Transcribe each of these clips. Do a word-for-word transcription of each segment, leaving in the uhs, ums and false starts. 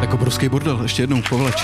Tak obrovský bordel, ještě jednou, Povleč.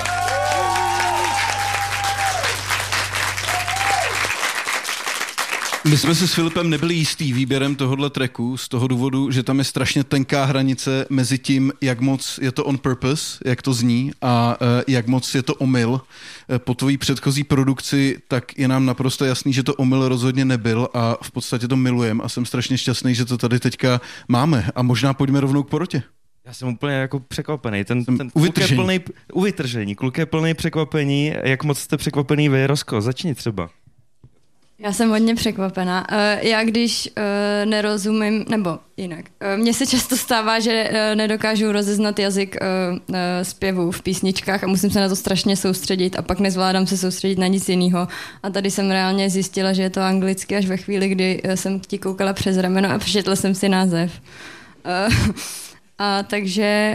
My jsme si s Filipem nebyli jistý výběrem tohohle tracku z toho důvodu, že tam je strašně tenká hranice mezi tím, jak moc je to on purpose, jak to zní, a uh, jak moc je to omyl. Uh, po tvojí předchozí produkci tak je nám naprosto jasný, že to omyl rozhodně nebyl a v podstatě to milujem a jsem strašně šťastný, že to tady teďka máme a možná pojďme rovnou k porotě. Já jsem úplně jako překvapený. Ten, ten kluk je plný uvytržení, kluk je plný překvapení. Jak moc jste překvapený vy, Rosko? Začni třeba. Já jsem hodně překvapená. Já když nerozumím, nebo jinak, mně se často stává, že nedokážu rozeznat jazyk zpěvů v písničkách a musím se na to strašně soustředit a pak nezvládám se soustředit na nic jiného. A tady jsem reálně zjistila, že je to anglicky až ve chvíli, kdy jsem ti koukala přes rameno a přečetla jsem si název. A takže,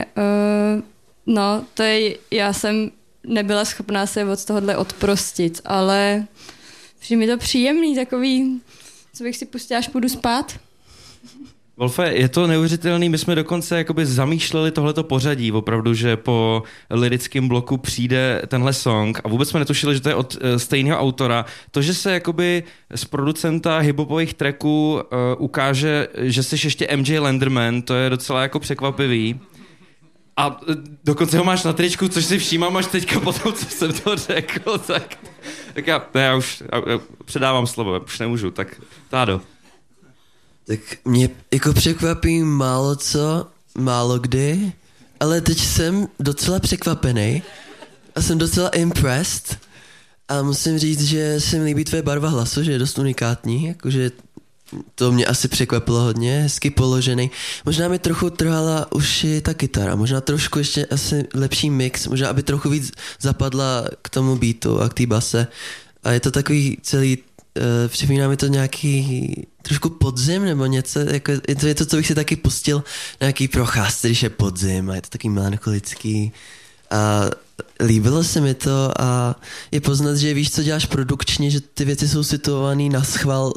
no, to je, já jsem nebyla schopná se od tohohle odprostit, ale přijde mi to příjemný, takový, co bych si pustila, až půjdu spát. Wolfe, je to neuvěřitelný, my jsme dokonce jakoby zamýšleli tohleto pořadí, opravdu, že po lirickém bloku přijde tenhle song a vůbec jsme netušili, že to je od uh, stejného autora. To, že se jakoby z producenta hiphopových tracků uh, ukáže, že jsi ještě M J Lenderman, to je docela jako překvapivý. A dokonce ho máš na tričku, což si všímám až teďka po tom, co jsem to řekl, tak, tak já, ne, já už já, já předávám slovo, už nemůžu, tak Tádo. Tak mě jako překvapí málo co, málo kdy, ale teď jsem docela překvapený a jsem docela impressed a musím říct, že se mi líbí tvoje barva hlasu, že je dost unikátní, jakože to mě asi překvapilo hodně, hezky položený. Možná mi trochu trhala uši ta kytara, možná trošku ještě asi lepší mix, možná aby trochu víc zapadla k tomu beatu a k té base. A je to takový celý, uh, připomíná mi to nějaký trošku podzim nebo něco, jako je to, je to, co bych si taky pustil na nějaký procházce, když je podzim a je to taky melancholický. A líbilo se mi to a je poznat, že víš, co děláš produkčně, že ty věci jsou situovaný na schvál,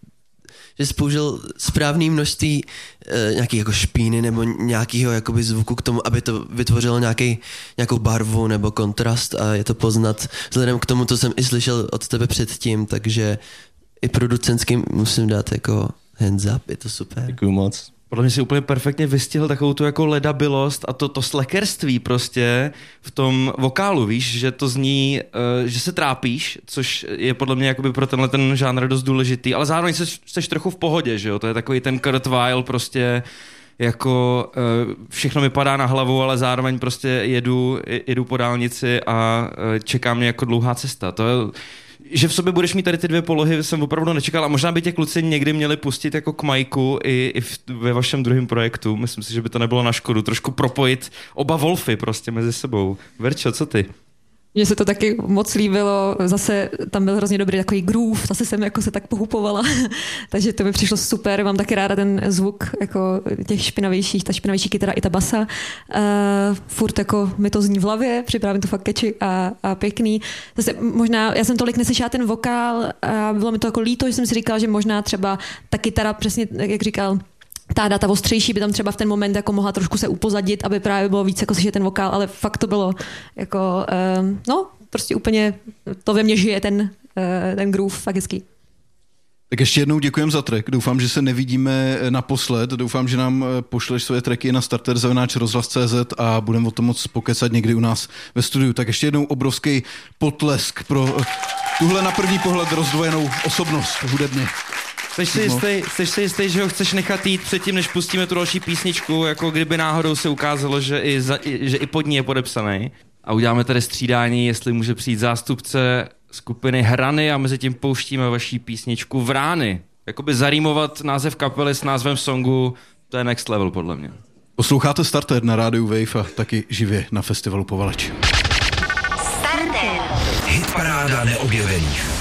že jsi použil správné množství e, nějaký jako špíny nebo nějakého jakoby zvuku k tomu, aby to vytvořilo nějaký, nějakou barvu nebo kontrast a je to poznat vzhledem k tomu, co jsem i slyšel od tebe předtím, takže i producentským musím dát jako hands up, je to super. Děkuju moc. Podle mě si úplně perfektně vystihl takovou tu jako ledabilost a to, to slackerství prostě v tom vokálu, víš, že to zní, uh, že se trápíš, což je podle mě jakoby pro tenhle ten žánr dost důležitý, ale zároveň seš, seš trochu v pohodě, že jo, to je takový ten Kurt Weill prostě jako uh, všechno mi padá na hlavu, ale zároveň prostě jedu, jedu po dálnici a uh, čeká mě jako dlouhá cesta, to je... Že v sobě budeš mít tady ty dvě polohy, jsem opravdu nečekal a možná by tě kluci někdy měli pustit jako k Majku i, i v, ve vašem druhém projektu. Myslím si, že by to nebylo na škodu. Trošku propojit oba Wolfy prostě mezi sebou. Verčo, co ty? Mně se to taky moc líbilo, zase tam byl hrozně dobrý takový groove, zase jsem jako se tak pohupovala, takže to mi přišlo super, mám taky ráda ten zvuk jako těch špinavějších, ta špinavější kytara i ta basa, uh, furt jako mi to zní v hlavě, připadá mi to fakt catchy a, a pěkný. Zase možná, já jsem tolik neslyšela ten vokál a bylo mi to jako líto, že jsem si říkala, že možná třeba ta kytara přesně, jak říkal ta data ostřejší by tam třeba v ten moment jako mohla trošku se upozadit, aby právě bylo víc jako slyšet ten vokál, ale fakt to bylo jako, um, no, prostě úplně to ve mně žije ten, uh, ten groove, fakt hezký. Tak ještě jednou děkujem za track. Doufám, že se nevidíme naposled. Doufám, že nám pošleš svoje tracky na starter zavináč rozhlas tečka cé zet a budeme o tom moc pokecat někdy u nás ve studiu. Tak ještě jednou obrovský potlesk pro tuhle na první pohled rozdvojenou osobnost hudebně. Jsi si jistý, jsi si jistý, že ho chceš nechat jít předtím, než pustíme tu další písničku, jako kdyby náhodou se ukázalo, že i, za, že i pod ní je podepsaný. A uděláme tady střídání, jestli může přijít zástupce skupiny Hrany a mezi tím pouštíme vaší písničku Vrány. Jakoby zarýmovat název kapely s názvem songu, to je next level podle mě. Posloucháte Starter na rádiu Wave a taky živě na festivalu Povaleč. Starter. Hitparáda neobjevených.